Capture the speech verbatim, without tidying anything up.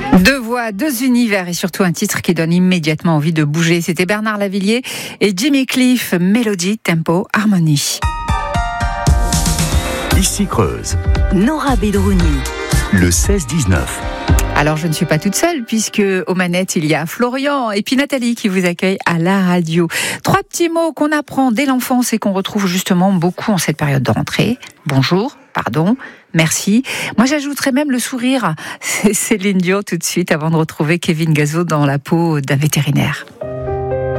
Deux voix, deux univers et surtout un titre qui donne immédiatement envie de bouger. C'était Bernard Lavilliers et Jimmy Cliff, Mélodie, Tempo, Harmonie. Ici Creuse. Nora Bedrouni. Le seize dix-neuf. Alors je ne suis pas toute seule puisque aux manettes il y a Florian et puis Nathalie qui vous accueillent à la radio. Trois petits mots qu'on apprend dès l'enfance et qu'on retrouve justement beaucoup en cette période de rentrée. Bonjour, pardon, merci. Moi j'ajouterais même le sourire. C'est Céline Dion tout de suite avant de retrouver Kevin Gazo dans la peau d'un vétérinaire.